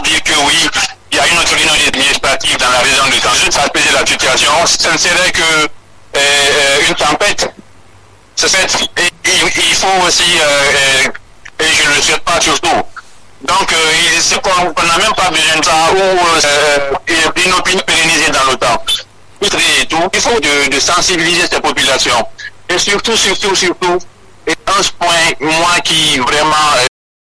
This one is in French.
dire que oui, il y a une autorité administrative dans la région de Tanger, ça apaiser la situation. Ce ne serait que une tempête. Il faut aussi, et je ne le souhaite pas surtout. Donc, on n'a même pas besoin de ça, ou une opinion pérennisée dans le temps. Et tout, il faut de sensibiliser ces populations. Et surtout, et un point, moi qui vraiment